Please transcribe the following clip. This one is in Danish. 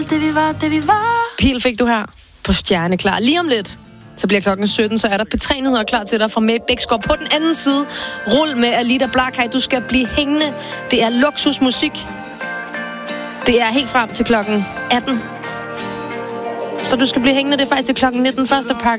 Det vi var. Pil fik du her på Stjerneklar. Lige om lidt, så bliver klokken 17, så er der P3-nyheder klar til dig fra May Bæksgaard. På den anden side, rul med Alida Blakhaj. Du skal blive hængende. Det er luksusmusik. Det er helt frem til klokken 18. Så du skal blive hængende. Det er faktisk til klokken 19. Første pakke.